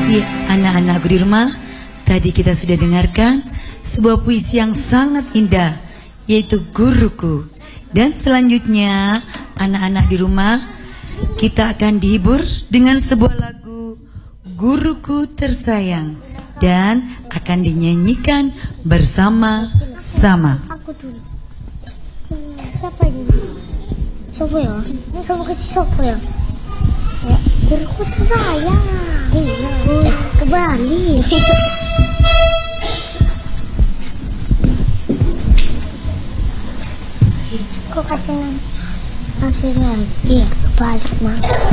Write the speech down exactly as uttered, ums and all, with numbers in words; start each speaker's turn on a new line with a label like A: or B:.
A: Iya, anak-anakku di rumah, tadi kita sudah dengarkan sebuah puisi yang sangat indah, yaitu Guruku. Dan selanjutnya, anak-anak di rumah, kita akan dihibur dengan sebuah lagu Guruku Tersayang, dan akan dinyanyikan bersama-sama.
B: Aku dulu. Hmm, siapa ini? Siapa ya? Siapa ke siapa ya? Ya, Guruku Tersayang. Iya. Oh, kembali. Kok kacang masih lagi kebalik, Mak?